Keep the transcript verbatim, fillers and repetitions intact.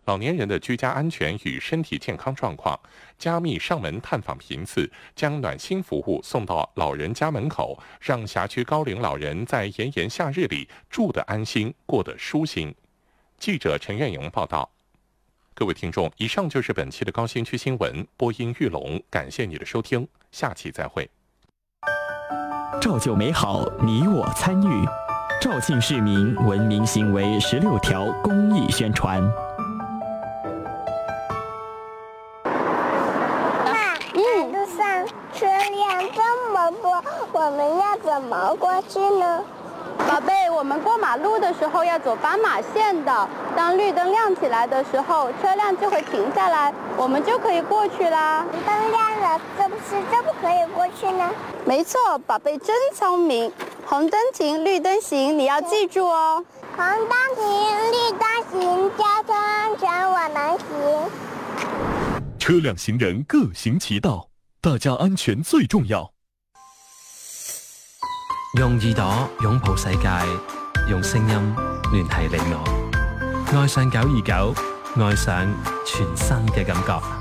老年人的居家安全与身体健康状况，加密上门探访频次，将暖心服务送到老人家门口，让辖区高龄老人在炎炎夏日里住得安心，过得舒心。记者陈愿勇报道。各位听众，以上就是本期的高新区新闻，播音玉龙，感谢你的收听，下期再会。 照旧美好，你我参与。肇庆市民文明行为十六条公益宣传。 妈，嗯，路上车辆这么多，我们要怎么过去呢？ 宝贝，我们过马路的时候要走斑马线的，当绿灯亮起来的时候，车辆就会停下来，我们就可以过去啦。 绿灯亮了，是不是就不可以过去呢？ 没错，宝贝真聪明。红灯停，绿灯行，你要记住哦。 红灯停，绿灯行，交通安全我能行。 车辆行人各行其道，大家安全最重要。 用耳朵擁抱世界，用聲音聯繫你我。愛上九二九，愛上全新嘅感覺。